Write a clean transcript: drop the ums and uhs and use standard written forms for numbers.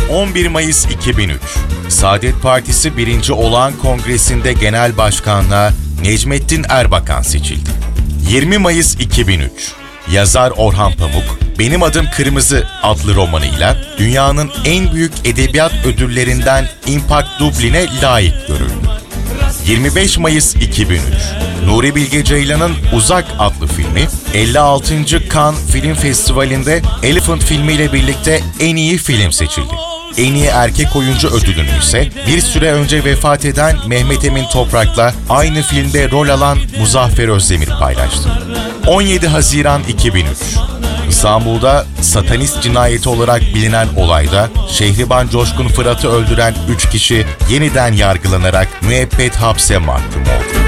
11 Mayıs 2003, Saadet Partisi 1. Olağan Kongresi'nde Genel Başkanlığa Necmettin Erbakan seçildi. 20 Mayıs 2003, yazar Orhan Pamuk, Benim Adım Kırmızı adlı romanıyla dünyanın en büyük edebiyat ödüllerinden Impact Dublin'e layık görüldü. 25 Mayıs 2003, Nuri Bilge Ceylan'ın Uzak adlı filmi, 56. Cannes Film Festivali'nde Elephant filmiyle birlikte en iyi film seçildi. En iyi erkek oyuncu ödülünü ise bir süre önce vefat eden Mehmet Emin Toprak'la aynı filmde rol alan Muzaffer Özdemir paylaştı. 17 Haziran 2003, İstanbul'da satanist cinayeti olarak bilinen olayda Şehriban Coşkun Fırat'ı öldüren 3 kişi yeniden yargılanarak müebbet hapse mahkum oldu.